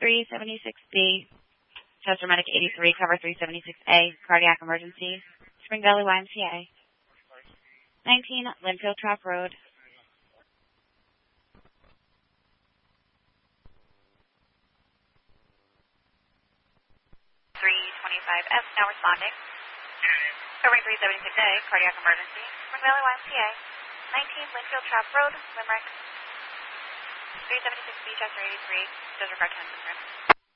376B, Chester Medic 83, cover 376A, cardiac emergency, Spring Valley YMCA. 19 Linfield Trop Road. 325F, now responding. Covering 376A, cardiac emergency, Spring Valley YMCA. 19 Linfield Trop Road, Limerick. 376B, Chester 83, disregard 10 syndrome.